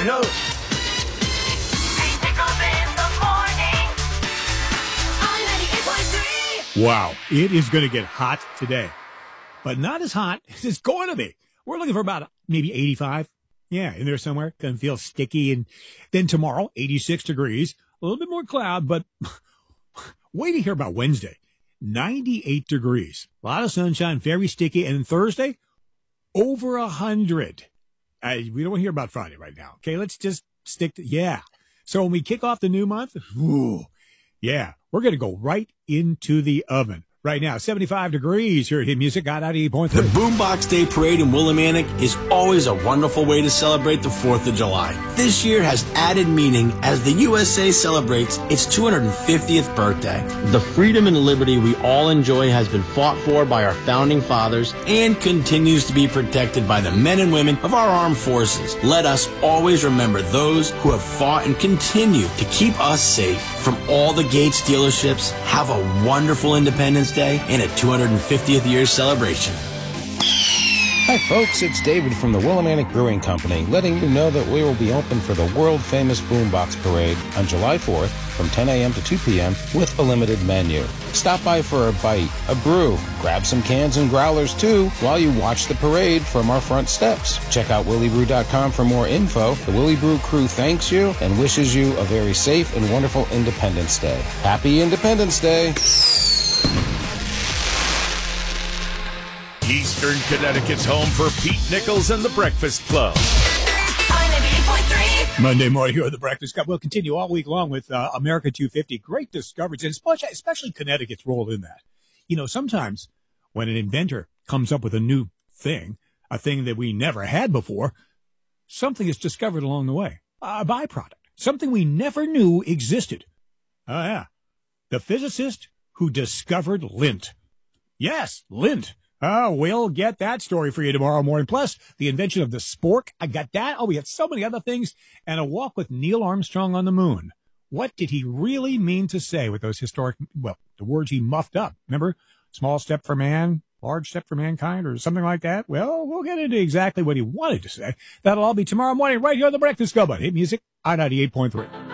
know. Wow, it is going to get hot today, but not as hot as it's going to be. We're looking for about maybe 85. Yeah, in there somewhere. Going to feel sticky. And then tomorrow, 86 degrees, a little bit more cloud, but wait to hear about Wednesday. 98 degrees, a lot of sunshine, very sticky. And then Thursday, over 100. We don't want to hear about Friday right now. Okay, let's just stick to, yeah. So when we kick off the new month, ooh, yeah, we're going to go right into the oven. Right now, 75 degrees here at Hit Music, got out 8.3. The Boombox Day Parade in Willimantic is always a wonderful way to celebrate the 4th of July. This year has added meaning as the USA celebrates its 250th birthday. The freedom and liberty we all enjoy has been fought for by our founding fathers and continues to be protected by the men and women of our armed forces. Let us always remember those who have fought and continue to keep us safe. From all the Gates dealerships, have a wonderful Independence Day and a 250th year celebration. Hi folks, it's David from the Willimantic Brewing Company, letting you know that we will be open for the world-famous Boombox Parade on July 4th from 10 a.m. to 2 p.m. with a limited menu. Stop by for a bite, a brew, grab some cans and growlers too while you watch the parade from our front steps. Check out WillieBrew.com for more info. The Willie Brew crew thanks you and wishes you a very safe and wonderful Independence Day. Happy Independence Day! Eastern Connecticut's home for Pete Nichols and the Breakfast Club. Monday morning here at the Breakfast Club. We'll continue all week long with America 250. Great discoveries, and especially Connecticut's role in that. You know, sometimes when an inventor comes up with a new thing, a thing that we never had before, something is discovered along the way. A byproduct. Something we never knew existed. Oh, yeah. The physicist who discovered lint. Yes, lint. Oh, we'll get that story for you tomorrow morning. Plus, the invention of the spork. I got that. Oh, we had so many other things. And a walk with Neil Armstrong on the moon. What did he really mean to say with those historic, well, the words he muffed up? Remember? Small step for man, large step for mankind, or something like that? Well, we'll get into exactly what he wanted to say. That'll all be tomorrow morning right here on the Breakfast Club on Hit Music, I-98.3.